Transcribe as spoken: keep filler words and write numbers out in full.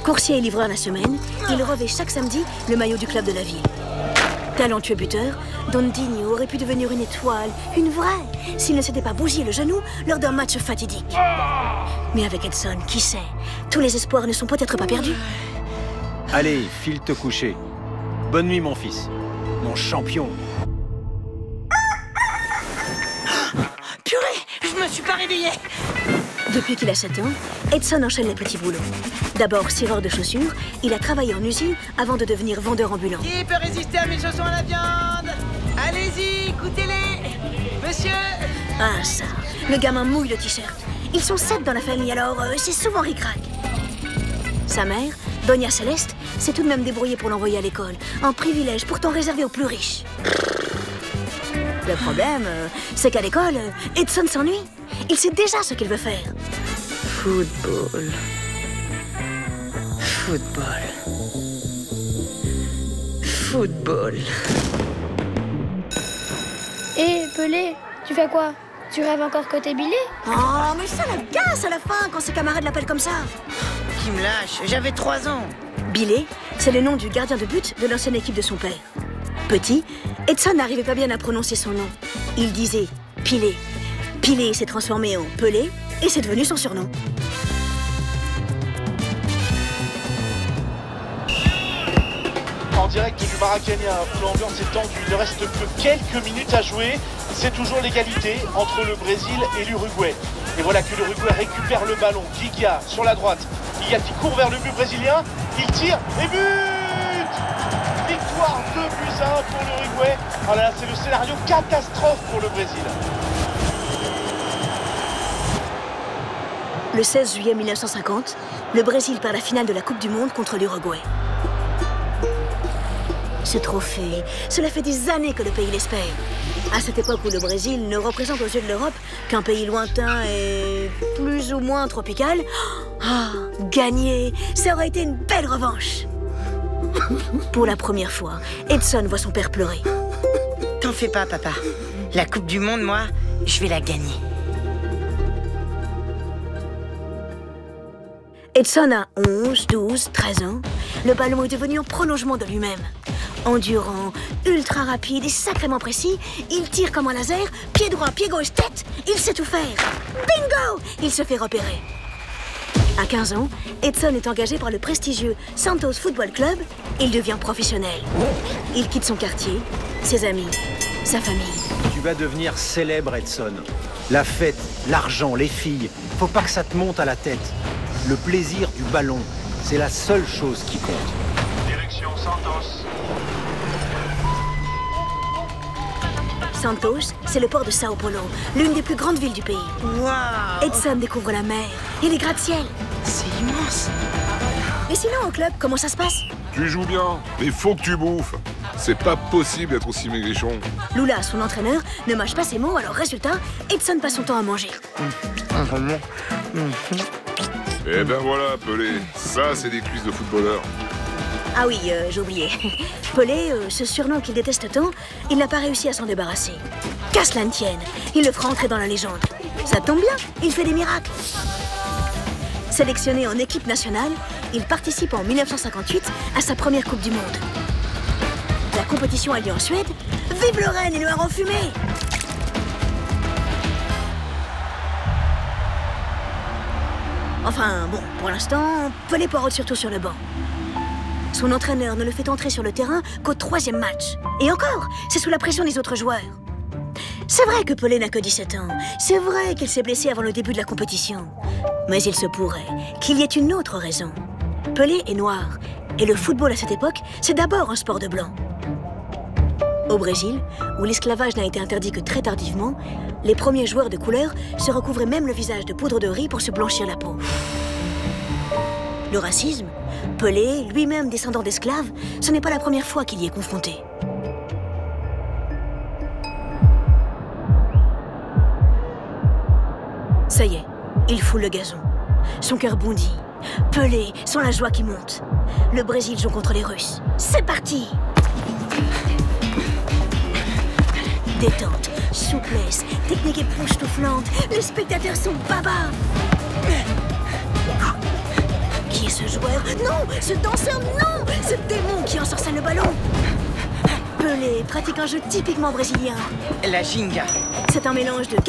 Coursier et livreur la semaine, il revêt chaque samedi le maillot du club de la ville. Talentueux buteur, Dondinho aurait pu devenir une étoile, une vraie, s'il ne s'était pas bousillé le genou lors d'un match fatidique. Mais avec Edson, qui sait, tous les espoirs ne sont peut-être pas perdus. Allez, file te coucher. Bonne nuit, mon fils. Mon champion. Purée, je me suis pas réveillé. Depuis qu'il a sept ans, Edson enchaîne les petits boulots. D'abord cireur de chaussures, il a travaillé en usine avant de devenir vendeur ambulant. Qui peut résister à mes chaussons à la viande? Allez-y, goûtez-les. Monsieur. Ah ça, le gamin mouille le t-shirt. Ils sont sept dans la famille, alors euh, c'est souvent ric-rac. Sa mère, Doña Céleste, s'est tout de même débrouillée pour l'envoyer à l'école. Un privilège pourtant réservé aux plus riches. Le problème, euh, c'est qu'à l'école, Edson s'ennuie. Il sait déjà ce qu'il veut faire. Football. Football. Football. Hé, Pelé, tu fais quoi? Tu rêves encore côté Billy? Oh, mais ça la gasse à la fin quand ses camarades l'appellent comme ça. Qui me lâche? J'avais trois ans. Billy, c'est le nom du gardien de but de l'ancienne équipe de son père. Petit, Edson n'arrivait pas bien à prononcer son nom. Il disait Pilé. Pilé s'est transformé en Pelé et c'est devenu son surnom. En direct du Maracanã, où l'ambiance est tendue, il ne reste que quelques minutes à jouer. C'est toujours l'égalité entre le Brésil et l'Uruguay. Et voilà que l'Uruguay récupère le ballon. Giga sur la droite. Giga qui court vers le but brésilien. Il tire et but! Victoire deux buts à un pour l'Uruguay. Oh là là, c'est le scénario catastrophe pour le Brésil. Le seize juillet mille neuf cent cinquante, le Brésil perd la finale de la Coupe du Monde contre l'Uruguay. Ce trophée, cela fait des années que le pays l'espère. À cette époque où le Brésil ne représente aux yeux de l'Europe qu'un pays lointain et plus ou moins tropical, ah, gagner, ça aurait été une belle revanche. Pour la première fois, Edson voit son père pleurer. T'en fais pas, papa. La Coupe du Monde, moi, je vais la gagner. Edson a onze, douze, treize ans. Le ballon est devenu un prolongement de lui-même. Endurant, ultra rapide et sacrément précis, il tire comme un laser, pied droit, pied gauche, tête, il sait tout faire. Bingo! Il se fait repérer. À quinze ans, Edson est engagé par le prestigieux Santos Football Club. Il devient professionnel. Il quitte son quartier, ses amis, sa famille. Tu vas devenir célèbre, Edson. La fête, l'argent, les filles, faut pas que ça te monte à la tête. Le plaisir du ballon, c'est la seule chose qui compte. Direction Santos. Santos, c'est le port de Sao Paulo, l'une des plus grandes villes du pays. Waouh! Edson découvre la mer et les gratte-ciel. C'est immense. Et sinon, au club, comment ça se passe? Tu joues bien, mais faut que tu bouffes. C'est pas possible d'être aussi maigrichon. Lula, son entraîneur, ne mâche pas ses mots, alors résultat, Edson passe son temps à manger. Eh ben voilà, Pelé, ça c'est des cuisses de footballeur. Ah oui, euh, j'ai oublié. Pelé, euh, ce surnom qu'il déteste tant, il n'a pas réussi à s'en débarrasser. Qu'à cela ne tienne, il le fera entrer dans la légende. Ça tombe bien, il fait des miracles. Sélectionné en équipe nationale, il participe en mille neuf cent cinquante-huit à sa première Coupe du Monde. La compétition a lieu en Suède. Vive le Rennes et le hareng fumé! Enfin, bon, pour l'instant, Pelé poireaute surtout sur le banc. Son entraîneur ne le fait entrer sur le terrain qu'au troisième match. Et encore, c'est sous la pression des autres joueurs. C'est vrai que Pelé n'a que dix-sept ans. C'est vrai qu'il s'est blessé avant le début de la compétition. Mais il se pourrait qu'il y ait une autre raison. Pelé est noir. Et le football à cette époque, c'est d'abord un sport de blanc. Au Brésil, où l'esclavage n'a été interdit que très tardivement, les premiers joueurs de couleur se recouvraient même le visage de poudre de riz pour se blanchir la peau. Le racisme, Pelé, lui-même descendant d'esclaves, ce n'est pas la première fois qu'il y est confronté. Ça y est, il foule le gazon. Son cœur bondit. Pelé, sans la joie qui monte. Le Brésil joue contre les Russes. C'est parti! Détente, souplesse, technique époustouflante. Les spectateurs sont baba. Qui est ce joueur, non! Ce danseur, non! Ce démon qui ensorcelle le ballon! Pelé pratique un jeu typiquement brésilien. La ginga. C'est un mélange de